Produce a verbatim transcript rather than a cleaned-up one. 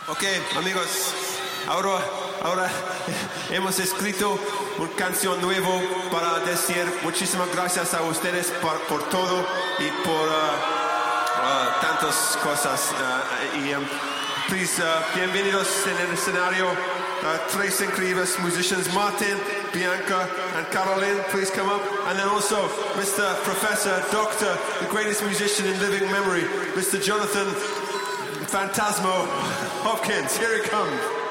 Ok, amigos, ahora, ahora hemos escrito una canción nueva para decir muchísimas gracias a ustedes por, por todo y por uh, uh, tantas cosas. Uh, y, um, please, uh, bienvenidos en el escenario. Uh, tres incredibles musicians, Martin, Bianca, and Caroline, please come up. And then also, Mister Professor, Doctor, the greatest musician in living memory, Mister Jonathan Phantasmo Hopkins. Here he comes.